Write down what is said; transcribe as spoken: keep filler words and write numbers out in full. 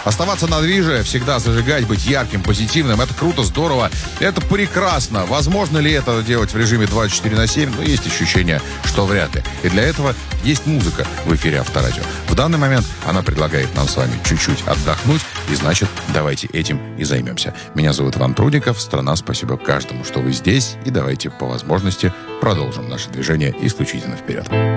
Оставаться на движе, всегда зажигать, быть ярким, позитивным. Это круто, здорово. Это прекрасно. Возможно ли это делать в режиме двадцать четыре на семь? Но есть ощущение, что вряд ли. И для этого есть музыка в эфире Авторадио. В данный момент она предлагает нам с вами чуть-чуть отдохнуть. И значит, давайте этим и займемся. Меня зовут Иван Прудников. Страна, спасибо каждому, что вы здесь. И давайте по возможности продолжим наше движение исключительно вперед.